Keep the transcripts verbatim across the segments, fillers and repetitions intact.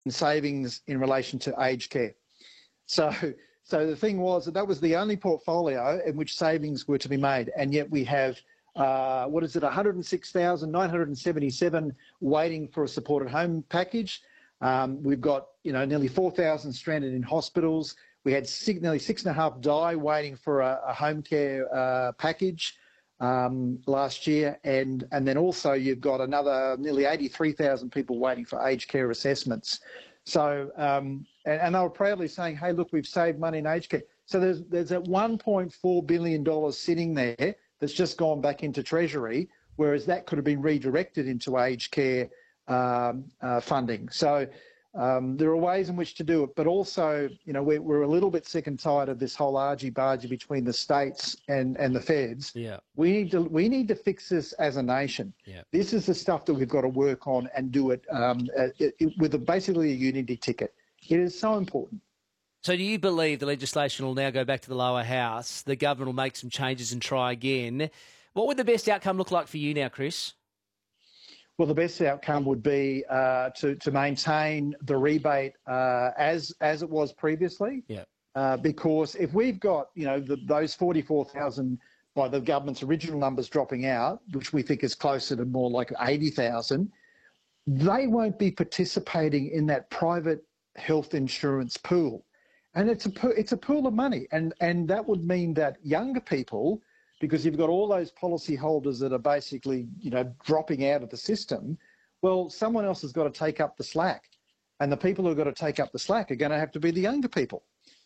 savings in relation to aged care. So, so the thing was that that was the only portfolio in which savings were to be made, and yet we have, uh, what is it, one hundred six thousand nine hundred seventy-seven waiting for a supported home package. Um, we've got, you know, nearly four thousand stranded in hospitals. We had six, nearly six and a half die waiting for a, a home care uh, package um, last year, and and then also you've got another nearly eighty-three thousand people waiting for aged care assessments. So, um, and, and they were proudly saying, "Hey, look, we've saved money in aged care." So there's there's that one point four billion dollars sitting there that's just gone back into Treasury, whereas that could have been redirected into aged care um, uh, funding. So. Um, there are ways in which to do it, but also, you know, we're, we're a little bit sick and tired of this whole argy-bargy between the states and, and the feds. Yeah. We need to we need to fix this as a nation. Yeah. This is the stuff that we've got to work on and do it, um, it, it with a, basically a unity ticket. It is so important. So do you believe the legislation will now go back to the lower house, the government will make some changes and try again? What would the best outcome look like for you now, Chris? Well, the best outcome would be uh, to to maintain the rebate uh, as as it was previously. Yeah. Uh, because if we've got, you know, the, those forty-four thousand by the government's original numbers dropping out, which we think is closer to more like eighty thousand, they won't be participating in that private health insurance pool, and it's a it's a pool of money, and and that would mean that younger people, because you've got all those policy holders that are basically, you know, dropping out of the system, well, someone else has got to take up the slack. And the people who have got to take up the slack are going to have to be the younger people.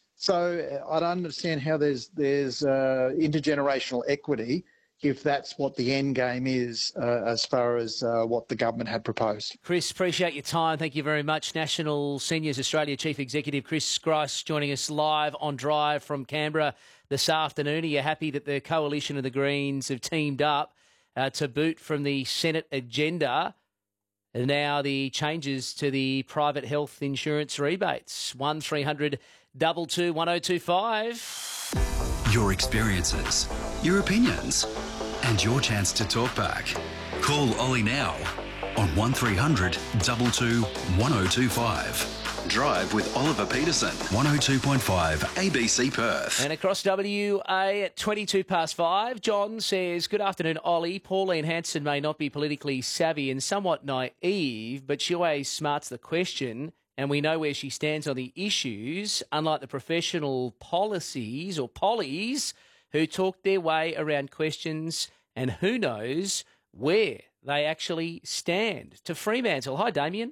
So I don't understand how there's there's uh, intergenerational equity if that's what the end game is uh, as far as uh, what the government had proposed. Chris, appreciate your time. Thank you very much. National Seniors Australia Chief Executive Chris Grice joining us live on Drive from Canberra this afternoon. Are you happy that the coalition of the Greens have teamed up uh, to boot from the Senate agenda and now the changes to the private health insurance rebates? one three hundred two two one oh two five. Your experiences, your opinions, and your chance to talk back. Call Ollie now on one three hundred two two one oh two five. Drive with Oliver Peterson, one oh two point five A B C Perth. And across W A at twenty-two past five, John says, good afternoon, Ollie. Pauline Hanson may not be politically savvy and somewhat naive, but she always smarts the question, and we know where she stands on the issues, unlike the professional policies or pollies who talk their way around questions and who knows where they actually stand. To Fremantle. Hi, Damien.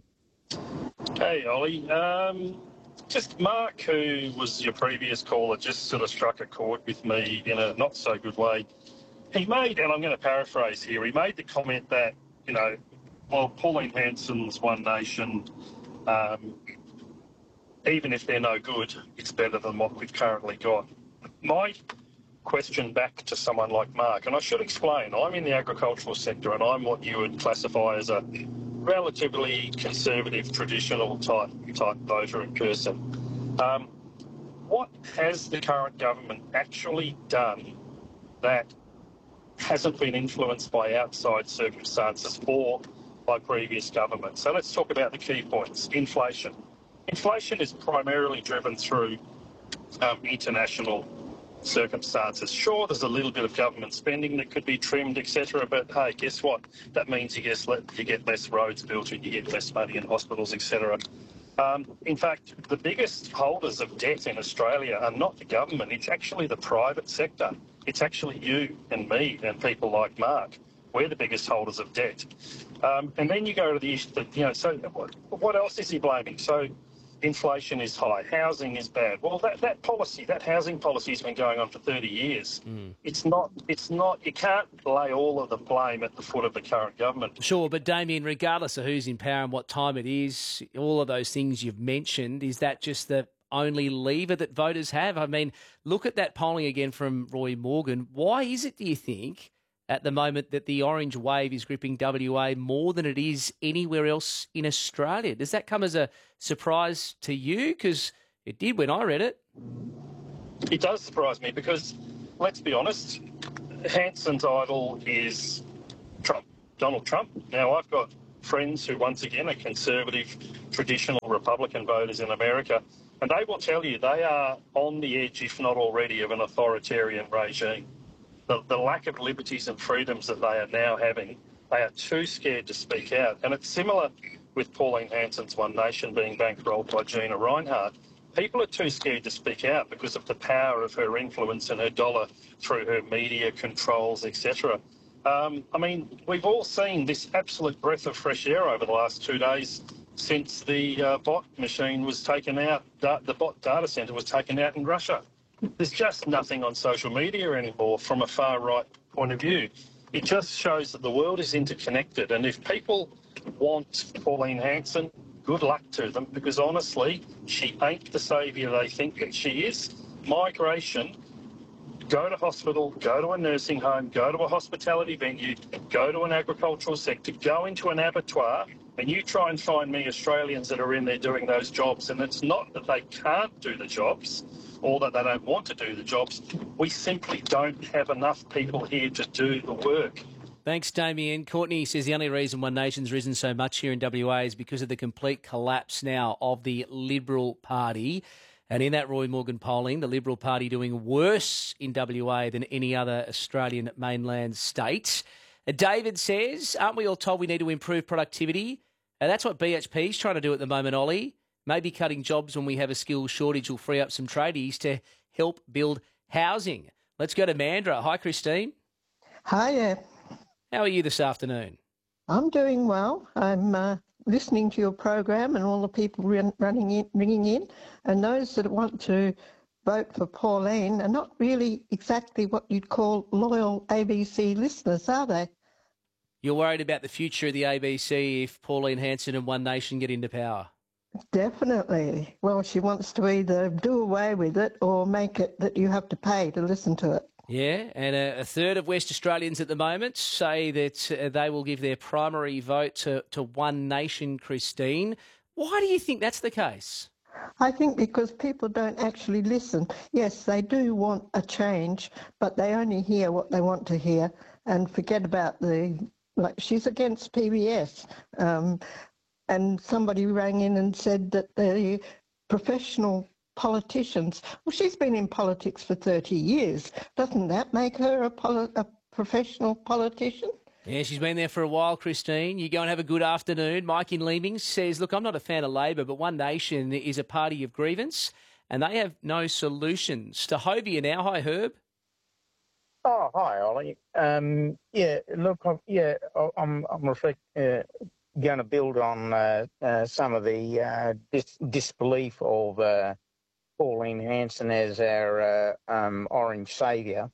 Hey, Ollie. Um, just Mark, who was your previous caller, just sort of struck a chord with me in a not-so-good way. He made, and I'm going to paraphrase here, he made the comment that, you know, well, Pauline Hanson's One Nation, um, even if they're no good, it's better than what we've currently got. My question back to someone like Mark, and I should explain, I'm in the agricultural sector and I'm what you would classify as a relatively conservative, traditional type type voter and person. Um, what has the current government actually done that hasn't been influenced by outside circumstances or by previous governments? So let's talk about the key points. Inflation. Inflation is primarily driven through um, international circumstances. Sure, there's a little bit of government spending that could be trimmed, et cetera, but hey, guess what? That means you get, you get less roads built and you get less money in hospitals, et cetera. Um, in fact, the biggest holders of debt in Australia are not the government, it's actually the private sector. It's actually you and me and people like Mark. We're the biggest holders of debt. Um, and then you go to the issue that, you know, so what, what else is he blaming? So inflation is high, housing is bad. Well, that, that policy, that housing policy has been going on for thirty years. Mm. It's not, it's not, you can't lay all of the blame at the foot of the current government. Sure, but Damien, regardless of who's in power and what time it is, all of those things you've mentioned, is that just the only lever that voters have? I mean, look at that polling again from Roy Morgan. Why is it, do you think, at the moment that the orange wave is gripping W A more than it is anywhere else in Australia? Does that come as a surprise to you? Because it did when I read it. It does surprise me because, let's be honest, Hanson's idol is Trump, Donald Trump. Now, I've got friends who, once again, are conservative traditional Republican voters in America, and they will tell you they are on the edge, if not already, of an authoritarian regime. The, the lack of liberties and freedoms that they are now having, they are too scared to speak out. And it's similar with Pauline Hanson's One Nation being bankrolled by Gina Rinehart. People are too scared to speak out because of the power of her influence and her dollar through her media controls, et cetera. Um, I mean, we've all seen this absolute breath of fresh air over the last two days since the uh, bot machine was taken out, da- the bot data centre was taken out in Russia. There's just nothing on social media anymore from a far-right point of view. It just shows that the world is interconnected, and if people want Pauline Hanson, good luck to them, because honestly, she ain't the saviour they think that she is. Migration, go to hospital, go to a nursing home, go to a hospitality venue, go to an agricultural sector, go into an abattoir, and you try and find me Australians that are in there doing those jobs. And it's not that they can't do the jobs or that they don't want to do the jobs. We simply don't have enough people here to do the work. Thanks, Damien. Courtney says the only reason One Nation's risen so much here in W A is because of the complete collapse now of the Liberal Party. And in that Roy Morgan polling, the Liberal Party doing worse in W A than any other Australian mainland state. Uh, David says, aren't we all told we need to improve productivity? Uh, that's what B H P's trying to do at the moment, Ollie. Maybe cutting jobs when we have a skills shortage will free up some tradies to help build housing. Let's go to Mandra. Hi, Christine. Hiya. How are you this afternoon? I'm doing well. I'm uh, listening to your program and all the people run, running in, ringing in, and those that want to vote for Pauline are not really exactly what you'd call loyal A B C listeners, are they? You're worried about the future of the A B C if Pauline Hanson and One Nation get into power? Definitely. Well, she wants to either do away with it or make it that you have to pay to listen to it. Yeah, and a, a third of West Australians at the moment say that uh, they will give their primary vote to, to One Nation, Christine. Why do you think that's the case? I think because people don't actually listen. Yes, they do want a change, but they only hear what they want to hear and forget about the, like, she's against P B S. Um, and somebody rang in and said that the professional politicians, well, she's been in politics for thirty years. Doesn't that make her a, poli- a professional politician? Yeah, she's been there for a while, Christine. You go and have a good afternoon. Mike in Leeming says, look, I'm not a fan of Labor, but One Nation is a party of grievance and they have no solutions. To Hovey now. Hi, Herb. Oh, hi, Ollie. Um, yeah, look, I'm, yeah, I'm, I'm reflect, uh, going to build on uh, uh, some of the uh, dis- disbelief of uh, Pauline Hanson as our uh, um, orange saviour.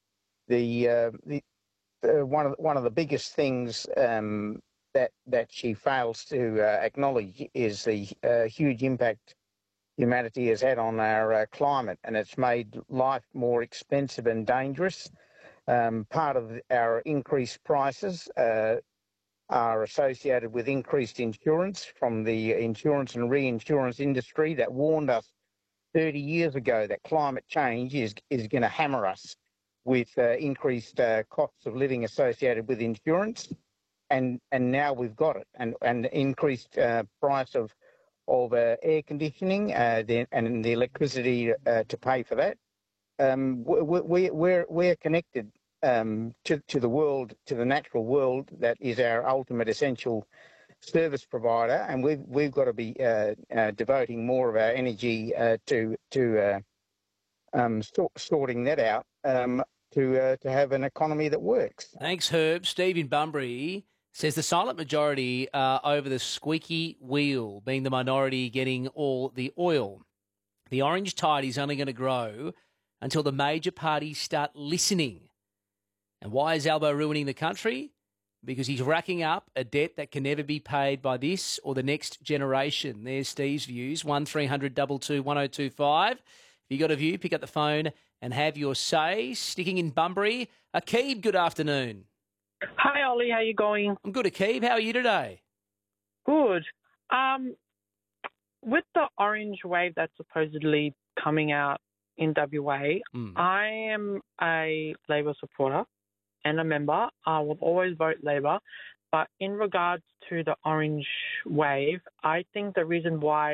The, uh, the uh, one of one of the biggest things um, that that she fails to uh, acknowledge is the uh, huge impact humanity has had on our uh, climate, and it's made life more expensive and dangerous. Um, part of our increased prices uh, are associated with increased insurance from the insurance and reinsurance industry that warned us thirty years ago that climate change is, is going to hammer us with uh, increased uh, costs of living associated with insurance. And and now we've got it, and, and increased uh, price of, of uh, air conditioning uh, the, and the electricity uh, to pay for that. Um, we, we, we're, we're connected um, to, to the world, to the natural world that is our ultimate essential service provider, and we've, we've got to be uh, uh, devoting more of our energy uh, to, to uh, um, sort, sorting that out um, to, uh, to have an economy that works. Thanks, Herb. Steve in Bunbury says the silent majority are over the squeaky wheel, being the minority getting all the oil. The orange tide is only going to grow until the major parties start listening. And why is Albo ruining the country? Because he's racking up a debt that can never be paid by this or the next generation. There's Steve's views, one three hundred two two one oh two five. If you got a view, pick up the phone and have your say. Sticking in Bunbury, Akeeb, good afternoon. Hi, Ollie. How you going? I'm good, Akeeb. How are you today? Good. Um, with the orange wave that's supposedly coming out in W A, Mm. I am a Labor supporter and a member. I will always vote Labor, But in regards to the orange wave, I think the reason why